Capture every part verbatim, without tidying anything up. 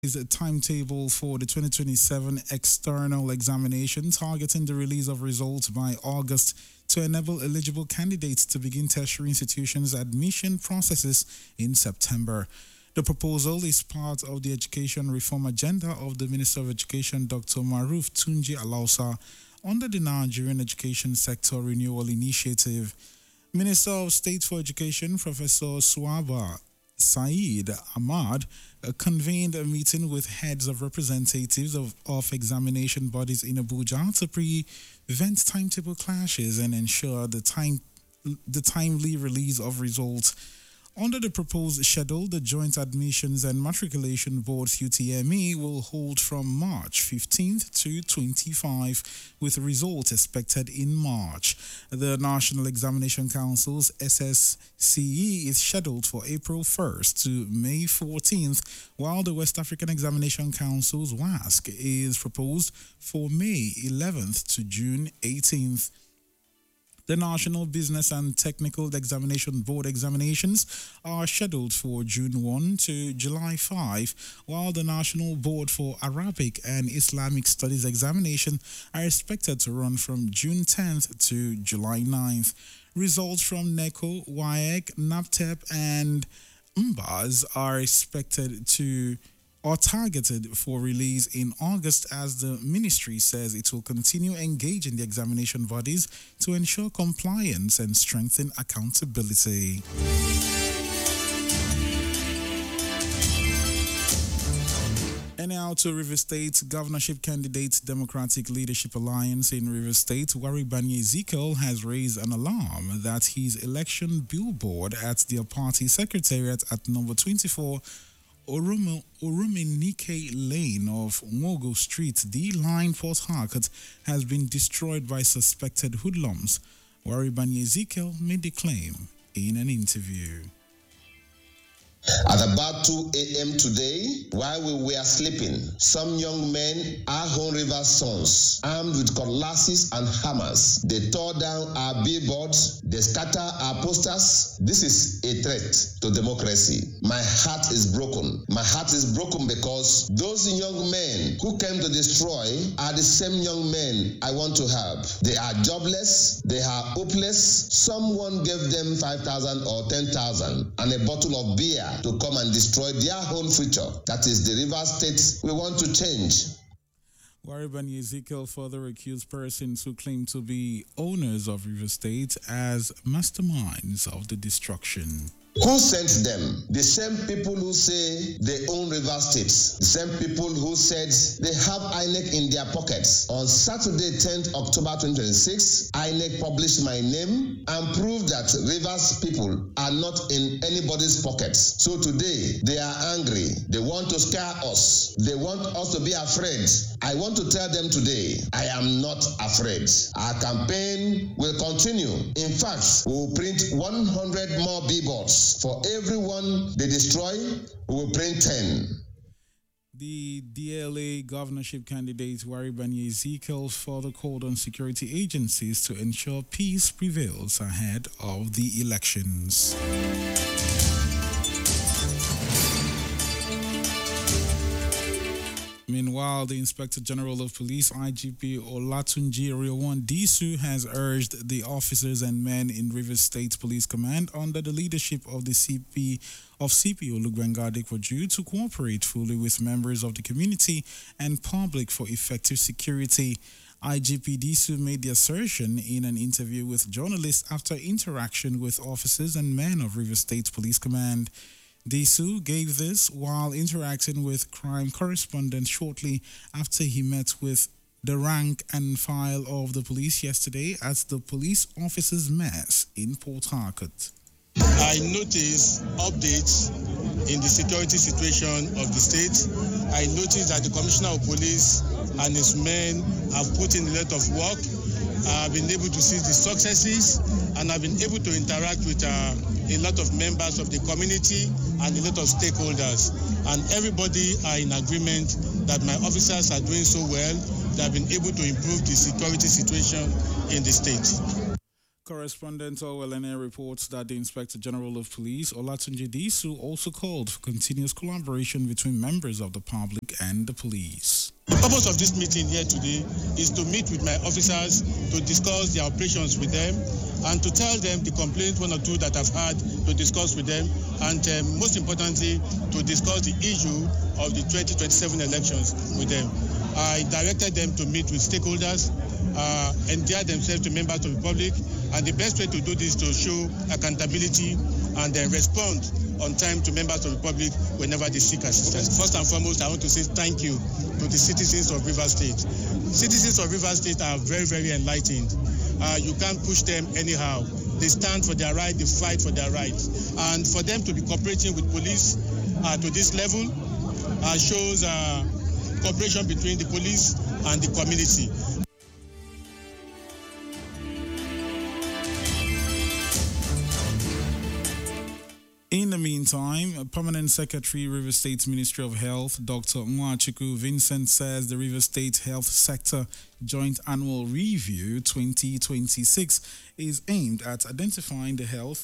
is a timetable for the twenty twenty-seven external examination targeting the release of results by August to enable eligible candidates to begin tertiary institutions admission processes in September. The proposal is part of the education reform agenda of the Minister of Education, Doctor Maruf Tunji Alausa, under the Nigerian Education Sector Renewal Initiative. Minister of State for Education, Professor Swaba Saeed Ahmad, uh, convened a meeting with heads of representatives of, of examination bodies in Abuja to prevent timetable clashes and ensure the time the timely release of results. Under the proposed schedule, the Joint Admissions and Matriculation Board U T M E will hold from March fifteenth to twenty-fifth, with results expected in March. The National Examination Council's S S C E is scheduled for April first to May fourteenth, while the West African Examination Council's W A S C is proposed for May eleventh to June eighteenth. The National Business and Technical Examination Board examinations are scheduled for June first to July fifth, while the National Board for Arabic and Islamic Studies examination are expected to run from June tenth to July ninth. Results from NECO, W A E C, NAPTEP, and M B A S are expected to or targeted for release in August, as the ministry says it will continue engaging the examination bodies to ensure compliance and strengthen accountability. And now to Rivers State. Governorship candidate Democratic Leadership Alliance in Rivers State, Waribanye Ezekiel, has raised an alarm that his election billboard at their party secretariat at number twenty-four Orumenike Lane of Mogo Street, D-Line, Port Harcourt, has been destroyed by suspected hoodlums. Waribanye Ezekiel made the claim in an interview. At about two a.m. today, while we were sleeping, some young men, our Home River sons, armed with cutlasses and hammers, they tore down our billboards, they scatter our posters. This is a threat to democracy. My heart is broken. My heart is broken because those young men who came to destroy are the same young men I want to have. They are jobless, they are hopeless. Someone gave them five thousand or ten thousand and a bottle of beer to come and destroy their whole future. That is the River State we want to change. Waribanye Ezekiel further accused persons who claim to be owners of River State as masterminds of the destruction. Who sent them? The same people who say they own River State. The same people who said they have I N E C in their pockets. On Saturday, tenth October twenty twenty-six, I N E C published my name and proved that Rivers people are not in anybody's pockets. So today, they are angry. They want to scare us. They want us to be afraid. I want to tell them today, I am not afraid. Our campaign will continue. In fact, we will print one hundred more billboards. For everyone they destroy, we will print ten. The D L A governorship candidate Waribanye Ezekiel further called on security agencies to ensure peace prevails ahead of the elections. Meanwhile, the Inspector General of Police, I G P Olatunji Oriowon Disu, has urged the officers and men in Rivers State Police Command under the leadership of the C P of C P Olugbenga Adepoju to cooperate fully with members of the community and public for effective security. I G P Disu made the assertion in an interview with journalists after interaction with officers and men of Rivers State Police Command. Disu gave this while interacting with crime correspondents shortly after he met with the rank and file of the police yesterday at the police officers' mess in Port Harcourt. I noticed updates in the security situation of the state. I noticed that the Commissioner of Police and his men have put in a lot of work. I've been able to see the successes, and I've been able to interact with uh, a lot of members of the community and a lot of stakeholders. And everybody are in agreement that my officers are doing so well. They have been able to improve the security situation in the state. correspondent Owelene reports that the Inspector General of Police, Olatunji Disu, also called for continuous collaboration between members of the public and the police. The purpose of this meeting here today is to meet with my officers to discuss their operations with them and to tell them the complaints, one or two that I've had, to discuss with them, and um, most importantly, to discuss the issue of the twenty twenty-seven elections with them. I directed them to meet with stakeholders, uh, endear themselves to members of the public, and the best way to do this is to show accountability and then respond on time to members of the public whenever they seek assistance. First and foremost, I want to say thank you to the citizens of Rivers State. Citizens of Rivers State are very, very enlightened. Uh, you can't push them anyhow. They stand for their right, they fight for their rights. And for them to be cooperating with police uh, to this level uh, shows uh, cooperation between the police and the community. In the meantime, Permanent Secretary, River State Ministry of Health, Doctor Nwachukwu Vincent, says the River State Health Sector Joint Annual Review twenty twenty-six is aimed at identifying the health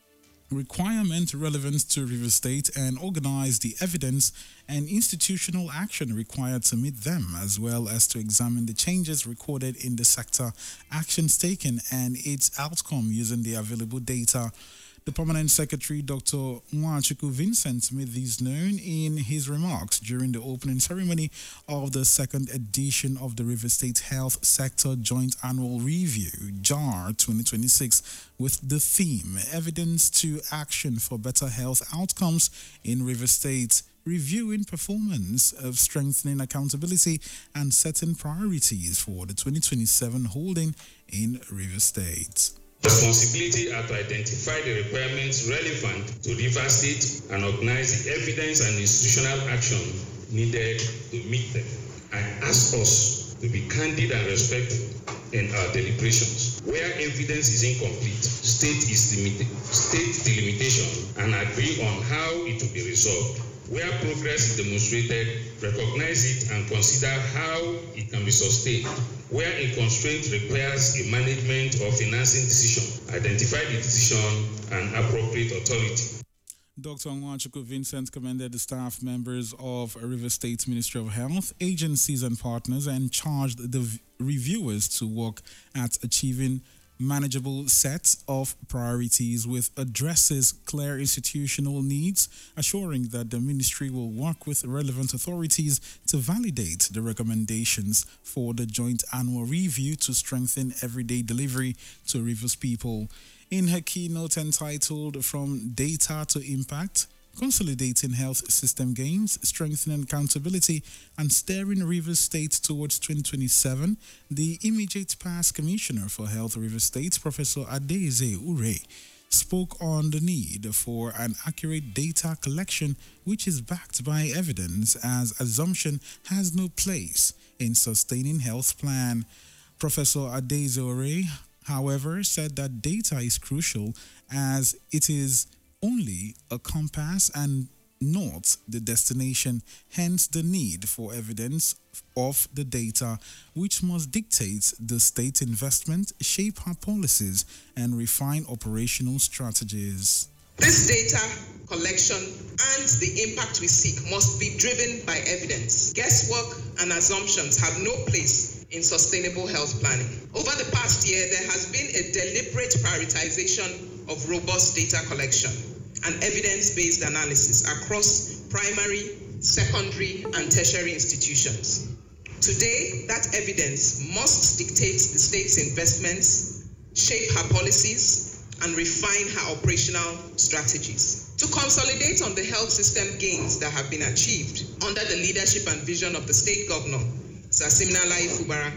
requirement relevant to River State and organize the evidence and institutional action required to meet them, as well as to examine the changes recorded in the sector, actions taken, and its outcome using the available data. The Permanent Secretary, Doctor Nwachukwu Vincent, made these known in his remarks during the opening ceremony of the second edition of the River State Health Sector Joint Annual Review, J A R twenty twenty-six, with the theme, Evidence to Action for Better Health Outcomes in River State, reviewing performance of strengthening accountability and setting priorities for the twenty twenty-seven holding in River State. Responsibility are to identify the requirements relevant to River State and organize the evidence and institutional action needed to meet them. I ask us to be candid and respectful in our deliberations. Where evidence is incomplete, state its limit- state the limitation and agree on how it will be resolved. Where progress is demonstrated, recognize it and consider how it can be sustained. Where a constraint requires a management or financing decision, identify the decision and appropriate authority. Doctor Nwachukwu Vincent commended the staff members of River State Ministry of Health, agencies and partners, and charged the v- reviewers to work at achieving manageable set of priorities with addresses clear institutional needs, assuring that the ministry will work with relevant authorities to validate the recommendations for the joint annual review to strengthen everyday delivery to Rivers people. In her keynote entitled From Data to Impact, Consolidating Health System Gains, Strengthening Accountability, and Steering Rivers State Towards twenty twenty-seven, the immediate past Commissioner for Health Rivers State, Professor Adeze Ure, spoke on the need for an accurate data collection which is backed by evidence, as assumption has no place in sustaining health plan. Professor Adeze Ure, however, said that data is crucial as it is only a compass and not the destination, hence the need for evidence of the data, which must dictate the state investment, shape our policies, and refine operational strategies. This data collection and the impact we seek must be driven by evidence. Guesswork and assumptions have no place in sustainable health planning. Over the past year, there has been a deliberate prioritization of robust data collection and evidence-based analysis across primary, secondary, and tertiary institutions. Today, that evidence must dictate the state's investments, shape her policies, and refine her operational strategies. To consolidate on the health system gains that have been achieved under the leadership and vision of the state governor, Sir Siminalayi Fubara.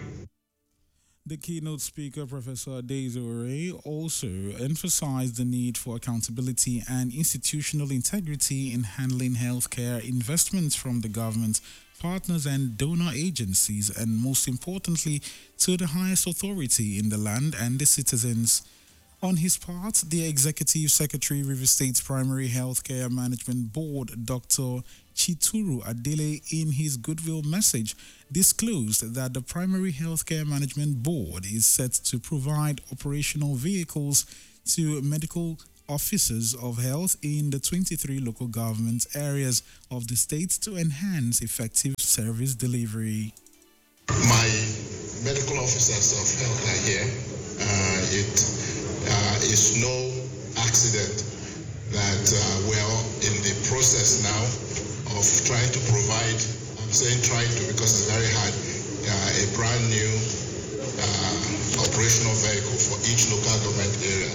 The keynote speaker, Professor Adeze Ure, also emphasized the need for accountability and institutional integrity in handling healthcare investments from the government, partners and donor agencies, and most importantly, to the highest authority in the land and the citizens. On his part, the Executive Secretary, River State Primary Healthcare Management Board, Doctor Chituru Adele, in his goodwill message, disclosed that the Primary Healthcare Management Board is set to provide operational vehicles to medical officers of health in the twenty-three local government areas of the state to enhance effective service delivery. My medical officers of health are here. Uh, it uh, is no accident that uh, we're in the process now of trying to provide, I'm saying trying to because it's very hard, uh, a brand new uh, operational vehicle for each local government area.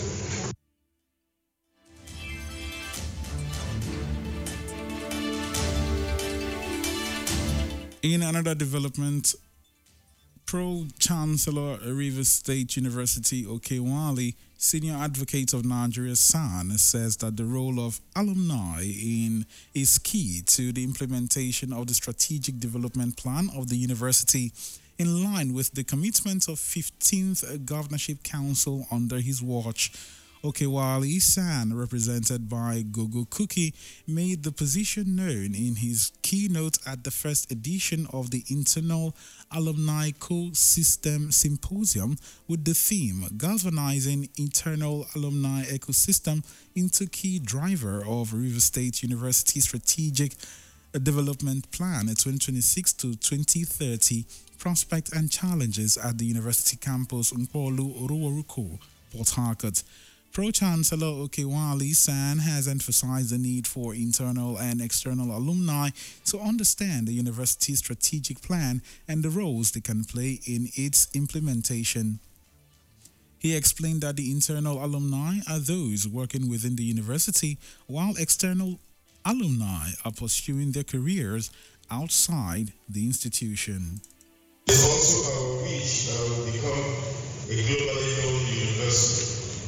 In another development, Pro-Chancellor Rivers State University Okewale, Senior Advocate of Nigeria S A N, says that the role of alumni in is key to the implementation of the strategic development plan of the university, in line with the commitment of fifteenth Governorship Council under his watch. Okewale S A N, represented by Gogo Kuki, made the position known in his keynote at the first edition of the Internal Alumni Ecosystem Symposium with the theme Galvanizing Internal Alumni Ecosystem into Key Driver of Rivers State University Strategic Development Plan twenty twenty-six to twenty thirty, Prospects and Challenges at the University Campus Nkpolu Oruworuko, Port Harcourt. Pro-Chancellor Okewale S A N has emphasized the need for internal and external alumni to understand the university's strategic plan and the roles they can play in its implementation. He explained that the internal alumni are those working within the university, while external alumni are pursuing their careers outside the institution. It's also our wish that we become a globally known university,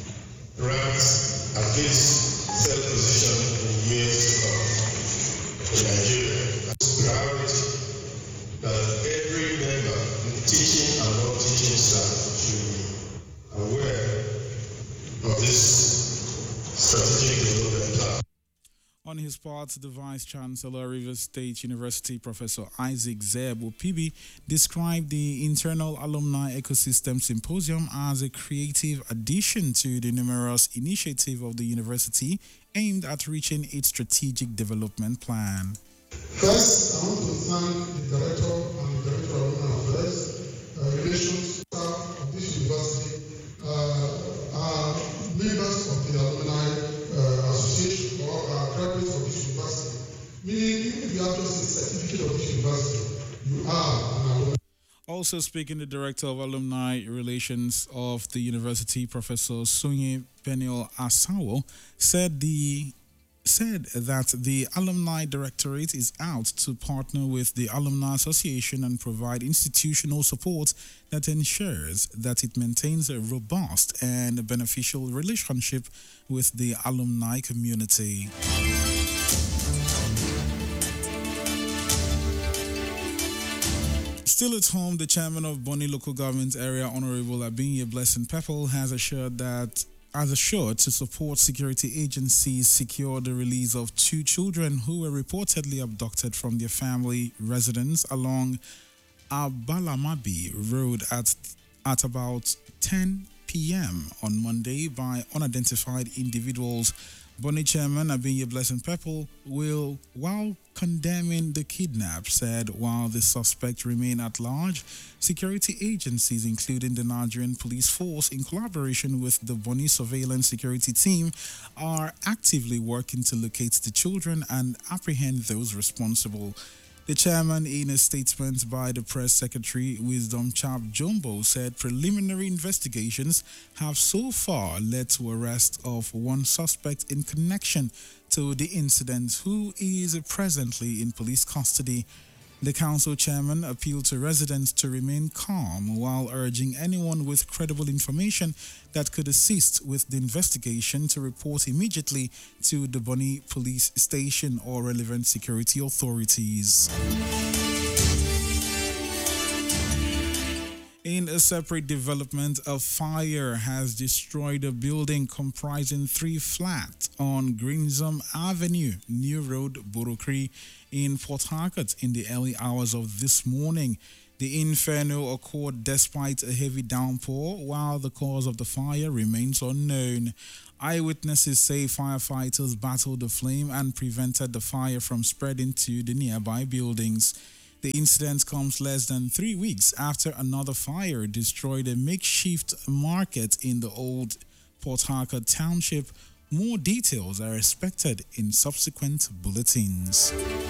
ranked at least third position in years to come in Nigeria. It's a priority that every member, teaching and non-teaching staff, should be aware of this strategic development plan. On his part, the Vice Chancellor, Rivers State University, Professor Isaac Zeb Opibi, described the Internal Alumni Ecosystem Symposium as a creative addition to the numerous initiatives of the university aimed at reaching its strategic development plan. First, I want to thank the Director and the Director of Alumni Affairs, uh, Relations staff of this university, uh, are members of the Alumni uh, Association or are graduates of this university. Meaning, even if you have just a certificate of this university, you are an alumni. Also speaking, the Director of Alumni Relations of the university, Professor Sunye Peniel Asawo, said the said that the Alumni Directorate is out to partner with the Alumni Association and provide institutional support that ensures that it maintains a robust and beneficial relationship with the alumni community. Still at home, the chairman of Bonny Local Government Area, Honorable Abinye Blessing Pepple, has assured that as assured to support security agencies secure the release of two children who were reportedly abducted from their family residence along Abalamabi Road at, at about ten p.m. on Monday by unidentified individuals. Bonny Chairman Abinye Blessing Pepple will, while condemning the kidnap, said while the suspect remain at large, security agencies, including the Nigerian Police Force, in collaboration with the Bonny Surveillance Security Team, are actively working to locate the children and apprehend those responsible. The chairman, in a statement by the press secretary, Wisdom Chap Jumbo, said preliminary investigations have so far led to arrest of one suspect in connection to the incident, who is presently in police custody. The council chairman appealed to residents to remain calm while urging anyone with credible information that could assist with the investigation to report immediately to the Bonny Police Station or relevant security authorities. In a separate development, a fire has destroyed a building comprising three flats on Greensom Avenue, New Road, Borokri, in Port Harcourt in the early hours of this morning. The inferno occurred despite a heavy downpour, while the cause of the fire remains unknown. Eyewitnesses say firefighters battled the flame and prevented the fire from spreading to the nearby buildings. The incident comes less than three weeks after another fire destroyed a makeshift market in the old Port Harcourt township. More details are expected in subsequent bulletins.